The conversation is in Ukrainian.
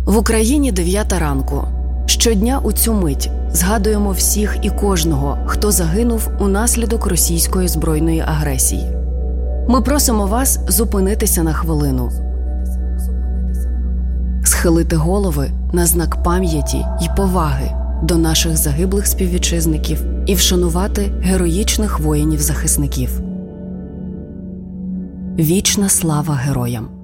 В Україні 9 ранку. Щодня у цю мить згадуємо всіх і кожного, хто загинув унаслідок російської збройної агресії. Ми просимо вас зупинитися на хвилину, схилити голови на знак пам'яті й поваги до наших загиблих співвітчизників і вшанувати героїчних воїнів-захисників. Вічна слава героям!